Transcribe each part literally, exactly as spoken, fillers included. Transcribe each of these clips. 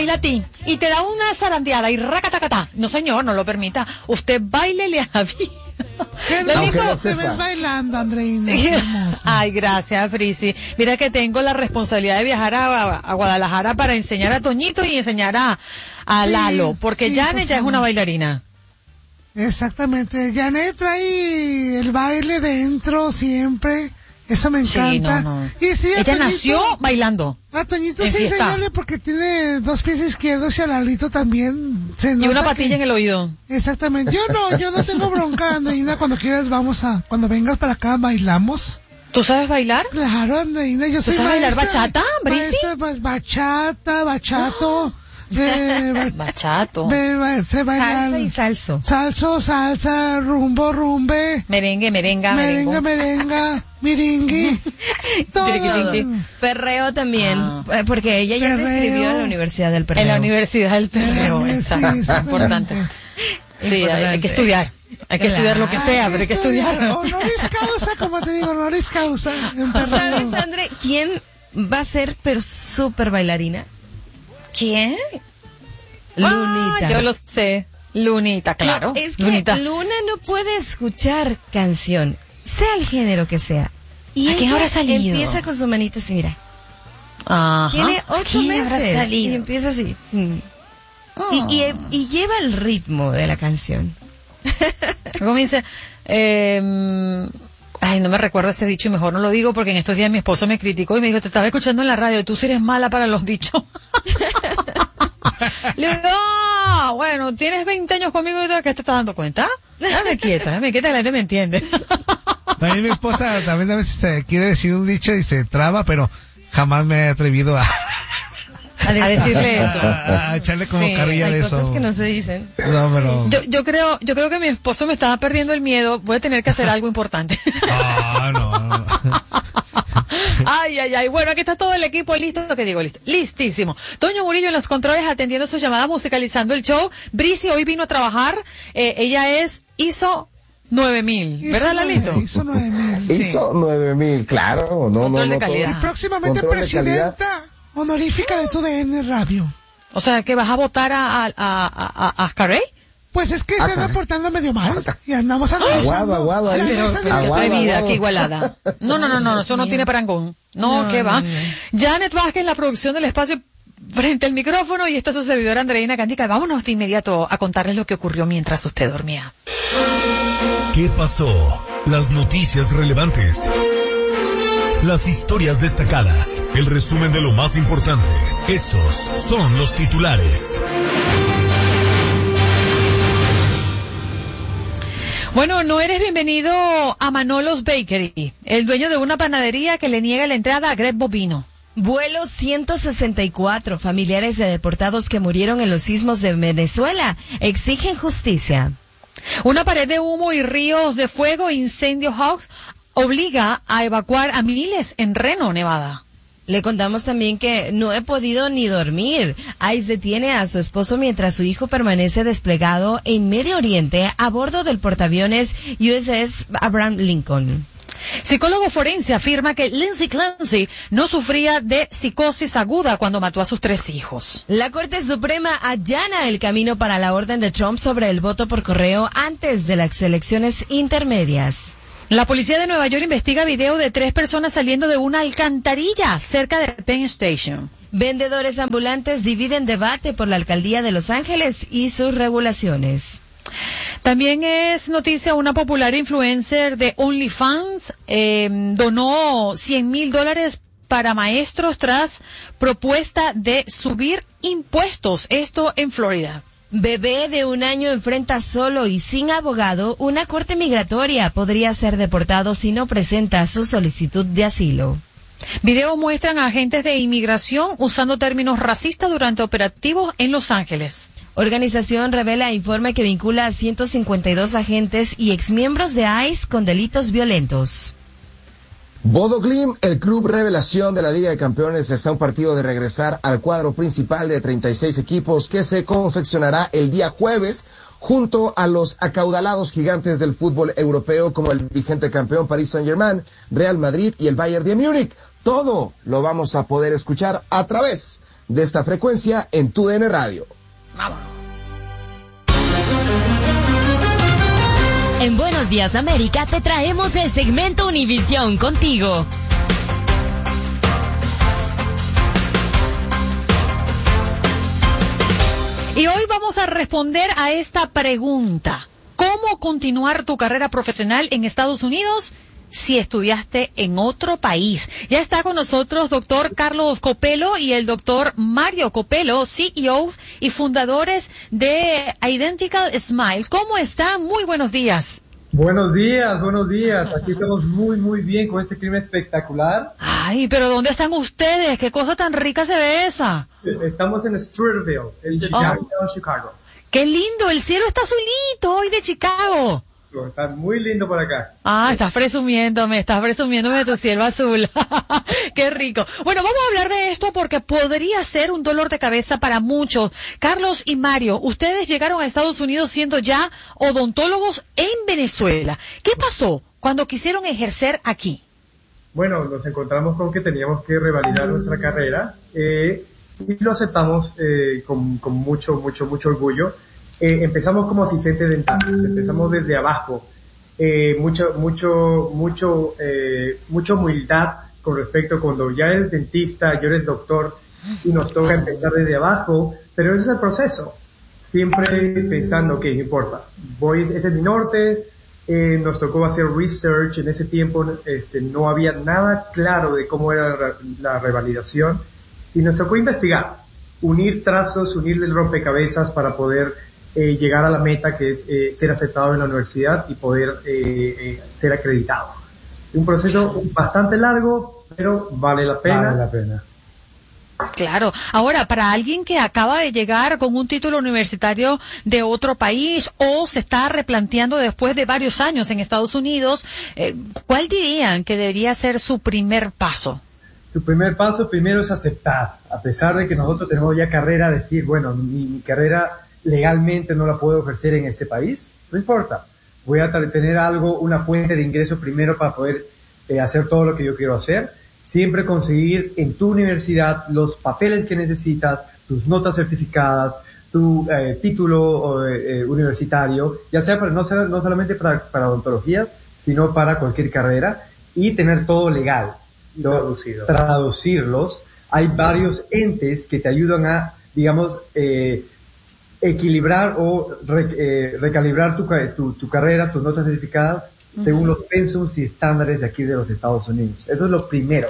baila a ti y te da una zarandeada y racatacatá. No, señor, no lo permita. Usted bailele a Javi. Qué hermoso te ves bailando, Andreina. Ay, gracias, Frisi. Mira que tengo la responsabilidad de viajar a, a Guadalajara para enseñar a Toñito y enseñar a, a sí, Lalo, porque sí, Janet ya es una bailarina. Exactamente, Janet trae el baile dentro siempre. Eso me encanta. Sí, no, no. Y sí, ella Toñito, nació bailando. A Toñito sí enseñarle porque tiene dos pies izquierdos y a Lalito también. Se nota y una patilla que... en el oído. Exactamente. Yo no, yo no tengo bronca, Andreina. Cuando quieras vamos a, cuando vengas para acá bailamos. ¿Tú sabes bailar? Claro, Andreina. Yo soy ¿Tú sabes maestra, bailar bachata, Brisi? Maestra, bachata, bachato. De, ba, Bachato. De, ba, se salsa y salso. Salso, salsa, rumbo, rumbe. Merengue, merenga, merenga, merenga, miringui. Todo. Perreo también, ah. porque ella ya perreo. Se inscribió en la Universidad del Perreo. En la Universidad del Perreo, sí, exacto. Importante. Sí, hay, hay que estudiar. Hay que claro. estudiar lo que sea, pero hay que estudiar. Honoris causa, como te digo, honoris causa. ¿Sabes, André, quién va a ser pero súper bailarina? ¿Quién? Lunita. Ah, yo lo sé. Lunita, claro. No, es que Lunita. Luna no puede escuchar canción, sea el género que sea. Y ¿a quién habrá salido? Empieza con su manita así, mira. Ajá. Tiene ocho meses y empieza así. Oh. Y, y, y lleva el ritmo de la canción. Como dice, eh, ay, no me recuerdo ese dicho y mejor no lo digo porque en estos días mi esposo me criticó y me dijo, te estaba escuchando en la radio, tú sí eres mala para los dichos. Le digo, no, bueno, tienes veinte años conmigo y de que te estás dando cuenta. Dame quieta, dame quieta, la gente me entiende. A mí mi esposa también a veces se quiere decir un dicho y se traba, pero jamás me he atrevido a... A decirle eso. A, a echarle como sí, carrilla de eso. Hay cosas que no se dicen. No, pero... Yo, yo creo, yo creo que mi esposo me estaba perdiendo el miedo. Voy a tener que hacer algo importante. Ah, no, no. Ay, ay, ay. Bueno, aquí está todo el equipo listo. ¿Qué digo? Listo. Listísimo. Toño Murillo en los controles atendiendo sus llamadas, musicalizando el show. Brisi hoy vino a trabajar. Eh, ella es I S O nueve mil, ¿verdad, Lalito? I S O nueve mil. Sí. I S O nueve mil, claro. No, Control no, de no, calidad. Y próximamente presidenta honorífica de tu D N Radio. O sea, ¿que vas a votar a, a, a, a, a Carey? Pues es que se anda portando medio mal y andamos analizando. Aguado, aguado, ahí. Pero, pero qué atrevida, qué igualada. No, no, no, no, eso no tiene parangón. No, no, ¿qué va? No, no. Janet Vázquez en la producción del espacio frente al micrófono y esta es su servidora Andreina Candica. Vámonos de inmediato a contarles lo que ocurrió mientras usted dormía. ¿Qué pasó? Las noticias relevantes. Las historias destacadas. El resumen de lo más importante. Estos son los titulares. Bueno, no eres bienvenido a Manolos Bakery, el dueño de una panadería que le niega la entrada a Greg Bovino. Vuelo ciento sesenta y cuatro, familiares de deportados que murieron en los sismos de Venezuela exigen justicia. Una pared de humo y ríos de fuego, incendio Hawks, obliga a evacuar a miles en Reno, Nevada. Le contamos también que no he podido ni dormir. ICE detiene a su esposo mientras su hijo permanece desplegado en Medio Oriente a bordo del portaaviones U S S Abraham Lincoln. Psicólogo forense afirma que Lindsay Clancy no sufría de psicosis aguda cuando mató a sus tres hijos. La Corte Suprema allana el camino para la orden de Trump sobre el voto por correo antes de las elecciones intermedias. La policía de Nueva York investiga video de tres personas saliendo de una alcantarilla cerca de Penn Station. Vendedores ambulantes dividen debate por la alcaldía de Los Ángeles y sus regulaciones. También es noticia una popular influencer de OnlyFans eh, donó cien mil dólares para maestros tras propuesta de subir impuestos, esto en Florida. Bebé de un año enfrenta solo y sin abogado una corte migratoria. Podría ser deportado si no presenta su solicitud de asilo. Videos muestran a agentes de inmigración usando términos racistas durante operativos en Los Ángeles. Organización revela informe que vincula a ciento cincuenta y dos agentes y exmiembros de ICE con delitos violentos. Bodo Glimt, el club revelación de la Liga de Campeones, está a un partido de regresar al cuadro principal de treinta y seis equipos que se confeccionará el día jueves junto a los acaudalados gigantes del fútbol europeo como el vigente campeón Paris Saint-Germain, Real Madrid y el Bayern de Múnich. Todo lo vamos a poder escuchar a través de esta frecuencia en Tu D N Radio. Vámonos. En Buenos Días América te traemos el segmento Univisión contigo. Y hoy vamos a responder a esta pregunta. ¿Cómo continuar tu carrera profesional en Estados Unidos si estudiaste en otro país? Ya está con nosotros doctor Carlos Copelo y el doctor Mario Copelo, C E O y fundadores de Identical Smiles. ¿Cómo están? Muy buenos días. Buenos días, buenos días. Aquí estamos muy, muy bien con este clima espectacular. Ay, pero ¿dónde están ustedes? ¿Qué cosa tan rica se ve esa? Estamos en Streeterville, en Chicago. Oh. Chicago. ¡Qué lindo! El cielo está azulito hoy de Chicago. Está muy lindo por acá. Ah, estás presumiéndome, estás presumiéndome de tu cielo azul. Qué rico. Bueno, vamos a hablar de esto porque podría ser un dolor de cabeza para muchos. Carlos y Mario, ustedes llegaron a Estados Unidos siendo ya odontólogos en Venezuela. ¿Qué pasó cuando quisieron ejercer aquí? Bueno, nos encontramos con que teníamos que revalidar nuestra carrera eh, y lo aceptamos eh, con, con mucho, mucho, mucho orgullo. Eh, empezamos como asistentes dentales, empezamos desde abajo, eh, mucho, mucho, mucho, eh, mucha humildad con respecto a cuando ya eres dentista, yo eres doctor y nos toca empezar desde abajo, pero ese es el proceso, siempre pensando que no importa, voy, ese es mi norte, eh, nos tocó hacer research, en ese tiempo este, no había nada claro de cómo era la, la revalidación y nos tocó investigar, unir trazos, unir el rompecabezas para poder Eh, llegar a la meta que es eh, ser aceptado en la universidad y poder eh, eh, ser acreditado. Un proceso bastante largo, pero vale la pena. Vale la pena. Claro. Ahora, para alguien que acaba de llegar con un título universitario de otro país o se está replanteando después de varios años en Estados Unidos, eh, ¿cuál dirían que debería ser su primer paso? Su primer paso primero es aceptar, a pesar de que nosotros tenemos ya carrera, decir, bueno, mi, mi carrera legalmente no la puedo ejercer en ese país, no importa, voy a tener algo, una fuente de ingreso primero para poder eh, hacer todo lo que yo quiero hacer, siempre conseguir en tu universidad los papeles que necesitas, tus notas certificadas, tu eh, título eh, universitario, ya sea para, no, no solamente para, para odontología, sino para cualquier carrera, y tener todo legal, traducido. traducirlos. Hay varios entes que te ayudan a, digamos, eh, equilibrar o re, eh, recalibrar tu, tu, tu carrera, tus notas certificadas, uh-huh, según los pensums y estándares de aquí de los Estados Unidos. Eso es lo primero.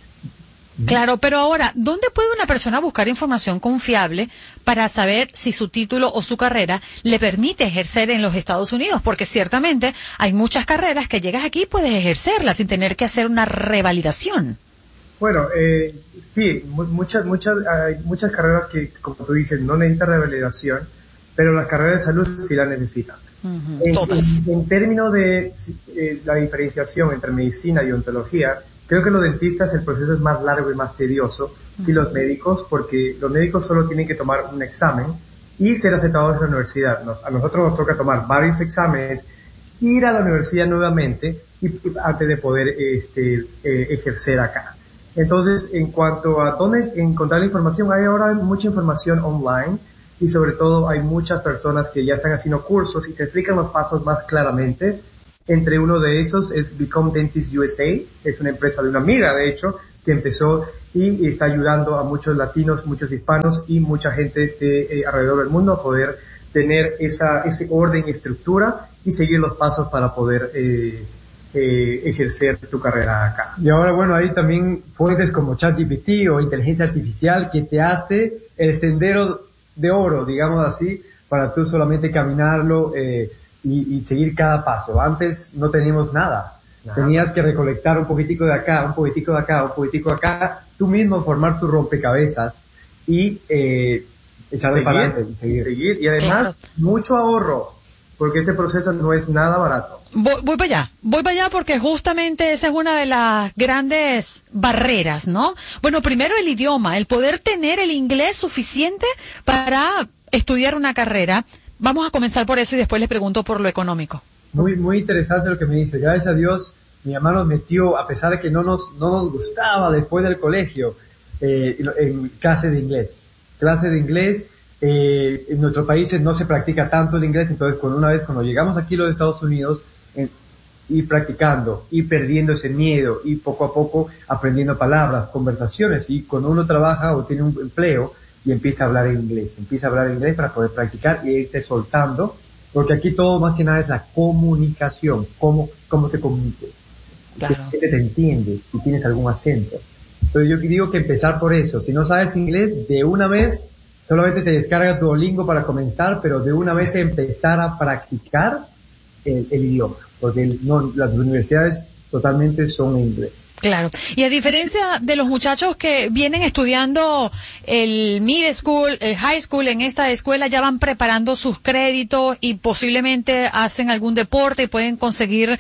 Claro, pero ahora, ¿dónde puede una persona buscar información confiable para saber si su título o su carrera le permite ejercer en los Estados Unidos? Porque ciertamente hay muchas carreras que llegas aquí y puedes ejercerlas sin tener que hacer una revalidación. Bueno, eh, sí, muchas, muchas, hay muchas carreras que, como tú dices, no necesitan revalidación, pero las carreras de salud sí la necesitan. Uh-huh, en, todas. En, en términos de eh, la diferenciación entre medicina y odontología, creo que los dentistas el proceso es más largo y más tedioso uh-huh, que los médicos, porque los médicos solo tienen que tomar un examen y ser aceptados en la universidad. Nos, a nosotros nos toca tomar varios exámenes, ir a la universidad nuevamente y, y antes de poder este, eh, ejercer acá. Entonces, en cuanto a dónde encontrar la información, hay ahora mucha información online y sobre todo hay muchas personas que ya están haciendo cursos y te explican los pasos más claramente. Entre uno de esos es Become Dentist U S A, es una empresa de una amiga, de hecho, que empezó y está ayudando a muchos latinos, muchos hispanos y mucha gente de eh, alrededor del mundo a poder tener esa ese orden y estructura y seguir los pasos para poder eh, Eh, ejercer tu carrera acá. Y ahora, bueno, hay también fuentes como ChatGPT o inteligencia artificial que te hace el sendero de oro, digamos así, para tú solamente caminarlo eh, y, y seguir cada paso. Antes no teníamos nada. nada. Tenías que recolectar un poquitico de acá, un poquitico de acá, un poquitico de acá, tú mismo formar tu rompecabezas y eh, echarle para adelante y seguir. Y, seguir. y además, claro, mucho ahorro, porque este proceso no es nada barato. Voy, voy para allá, voy para allá porque justamente esa es una de las grandes barreras, ¿no? Bueno, primero el idioma, el poder tener el inglés suficiente para estudiar una carrera. Vamos a comenzar por eso y después les pregunto por lo económico. Muy, muy interesante lo que me dice. Gracias a Dios, mi mamá nos metió, a pesar de que no nos, no nos gustaba después del colegio, eh, en clase de inglés. Clase de inglés, eh, en nuestros países no se practica tanto el inglés, entonces cuando una vez cuando llegamos aquí a los Estados Unidos, eh, ir practicando, ir perdiendo ese miedo, y poco a poco aprendiendo palabras, conversaciones, y cuando uno trabaja o tiene un empleo y empieza a hablar en inglés, empieza a hablar en inglés para poder practicar y irte soltando, porque aquí todo más que nada es la comunicación, cómo, cómo te comuniques, claro. Si te entiende, si tienes algún acento. Entonces yo digo que empezar por eso, si no sabes inglés, de una vez, solamente te descargas Duolingo para comenzar, pero de una vez empezar a practicar el, el idioma, porque el, no, las universidades totalmente son en inglés. Claro. Y a diferencia de los muchachos que vienen estudiando el middle school, el high school en esta escuela, ya van preparando sus créditos y posiblemente hacen algún deporte y pueden conseguir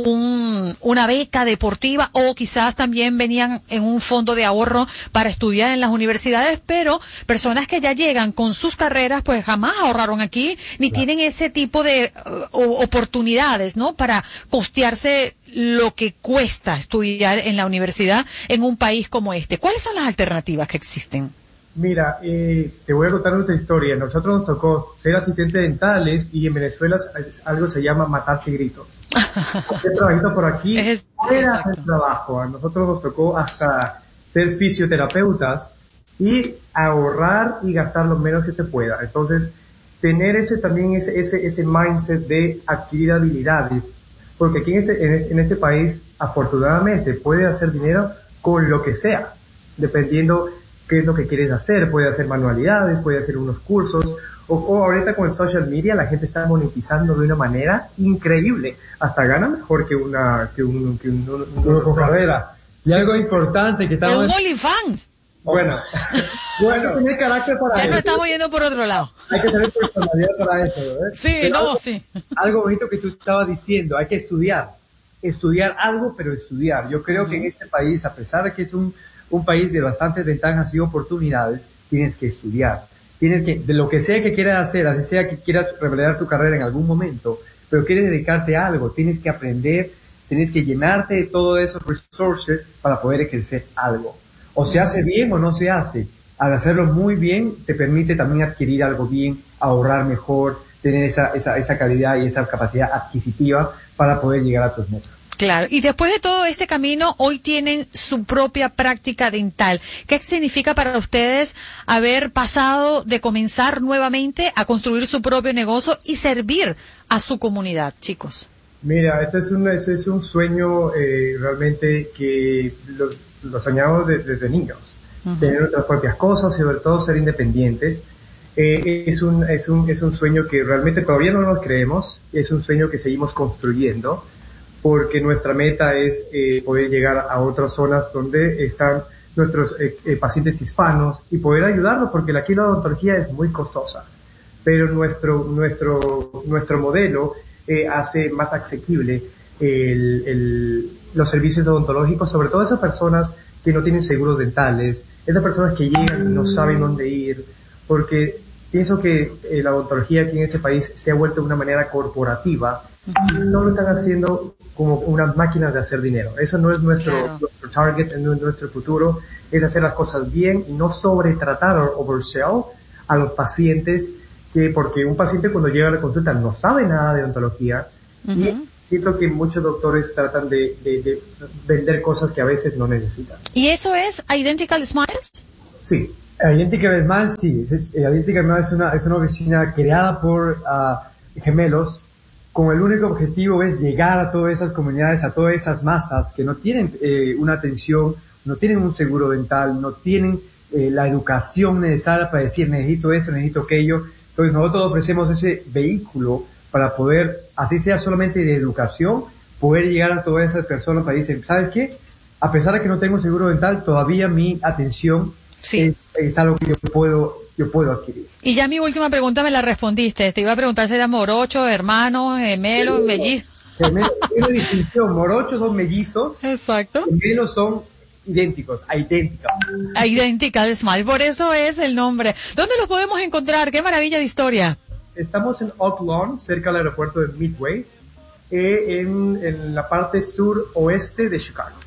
un, una beca deportiva, o quizás también venían en un fondo de ahorro para estudiar en las universidades, pero personas que ya llegan con sus carreras pues jamás ahorraron aquí, ni claro. tienen ese tipo de uh, oportunidades, ¿no? Para costearse lo que cuesta estudiar en la universidad en un país como este. ¿Cuáles son las alternativas que existen? Mira, eh, te voy a contar nuestra historia. Nosotros nos tocó ser asistentes dentales y en Venezuela algo se llama matarte gritos. Hacer trabajito por aquí es, era el trabajo. A nosotros nos tocó hasta ser fisioterapeutas y ahorrar y gastar lo menos que se pueda. Entonces, tener ese también ese, ese, ese mindset de adquirir habilidades. Porque aquí en este, en este, en este país, afortunadamente, puedes hacer dinero con lo que sea, dependiendo qué es lo que quieres hacer. Puedes hacer manualidades, puedes hacer unos cursos, o, o ahorita con el social media la gente está monetizando de una manera increíble. Hasta gana mejor que una, que un, que un, un, un, con carrera. Y algo importante que estamos... ¡Un OnlyFans! Bueno, bueno, tener carácter para ya eso. Ya no estamos yendo por otro lado. Hay que tener personalidad para eso, ¿verdad? Sí, pero no, algo, sí. Algo bonito que tú estabas diciendo, hay que estudiar. Estudiar algo, pero estudiar. Yo creo uh-huh. que en este país, a pesar de que es un, un país de bastantes ventajas y oportunidades, tienes que estudiar. Tienes que, de lo que sea que quieras hacer, así sea que quieras revelar tu carrera en algún momento, pero quieres dedicarte a algo, tienes que aprender, tienes que llenarte de todos esos resources para poder ejercer algo. O se hace bien o no se hace. Al hacerlo muy bien, te permite también adquirir algo bien, ahorrar mejor, tener esa, esa, esa calidad y esa capacidad adquisitiva para poder llegar a tus metas. Claro. Y después de todo este camino, hoy tienen su propia práctica dental. ¿Qué significa para ustedes haber pasado de comenzar nuevamente a construir su propio negocio y servir a su comunidad, chicos? Mira, este es un, este es un sueño eh, realmente que lo, lo soñamos desde, desde niños. Uh-huh. Tener nuestras propias cosas y sobre todo ser independientes. Eh, es un, es un, es un sueño que realmente todavía no nos creemos. Es un sueño que seguimos construyendo porque nuestra meta es eh, poder llegar a otras zonas donde están nuestros eh, eh, pacientes hispanos y poder ayudarlos, porque aquí la odontología es muy costosa, pero nuestro, nuestro, nuestro modelo eh, hace más asequible el, el, los servicios odontológicos, sobre todo esas personas que no tienen seguros dentales, esas personas que llegan y no saben dónde ir, porque pienso que eh, la odontología aquí en este país se ha vuelto de una manera corporativa y solo están haciendo como unas máquinas de hacer dinero. Eso no es nuestro, claro. nuestro target, no es nuestro futuro, es hacer las cosas bien y no sobretratar o oversell a los pacientes, que porque un paciente cuando llega a la consulta no sabe nada de odontología uh-huh. y siento que muchos doctores tratan de, de, de vender cosas que a veces no necesitan. ¿Y eso es Identical Smiles? Sí. Identical Smiles, sí. Identical Smiles es una, es una oficina creada por uh, gemelos, con el único objetivo es llegar a todas esas comunidades, a todas esas masas que no tienen eh, una atención, no tienen un seguro dental, no tienen eh, la educación necesaria para decir necesito eso, necesito aquello. Entonces nosotros ofrecemos ese vehículo para poder, así sea solamente de educación, poder llegar a todas esas personas para decir, ¿sabes qué? A pesar de que no tengo un seguro dental, todavía mi atención sí. es, es algo que yo puedo yo puedo adquirir. Y ya mi última pregunta me la respondiste. Te iba a preguntar si era morocho, hermano, gemelo, sí, mellizo. Gemelo, tiene distinción. Morochos son mellizos. Exacto. Gemelos son idénticos, idénticos. Identical Smile, por eso es el nombre. ¿Dónde los podemos encontrar? ¡Qué maravilla de historia! Estamos en Oak Lawn, cerca del aeropuerto de Midway, eh, en, en la parte sur-oeste de Chicago.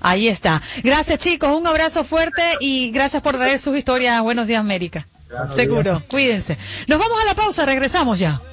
Ahí está. Gracias, chicos. Un abrazo fuerte y gracias por traer sus historias. Buenos días, América. Seguro. Cuídense. Nos vamos a la pausa. Regresamos ya.